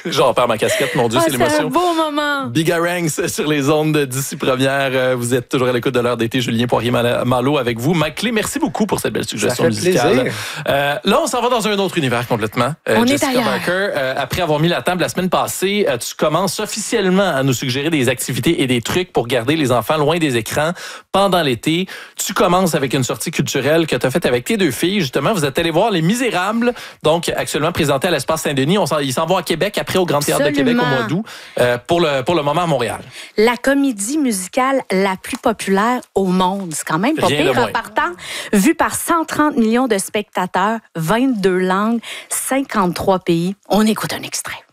J'en perds ma casquette, mon Dieu, c'est l'émotion. C'est un beau moment. Bigarangs sur les ondes d'ici première. Vous êtes toujours à l'écoute de l'heure d'été. Julien Poirier-Malo avec vous. Mike Clé, merci beaucoup pour cette belle suggestion musicale. Là, on s'en va dans un autre univers complètement. On Jessica est ailleurs. Barker, après avoir mis la table la semaine passée, tu commences officiellement à nous suggérer des activités et des trucs pour garder les enfants loin des écrans pendant l'été. Tu commences avec une sortie culturelle que tu as faite avec tes deux filles. Justement, vous êtes allés voir Les Misérables, donc actuellement présenté à l'Espace Saint-Denis. Ils s'en vont à Québec, après au Grand Théâtre de Québec au mois d'août, pour le moment à Montréal. La comédie musicale la plus populaire au monde. C'est quand même pas pire en partant. Vue par 130 millions de spectateurs, 22 langues, 53 pays. On écoute un extrait.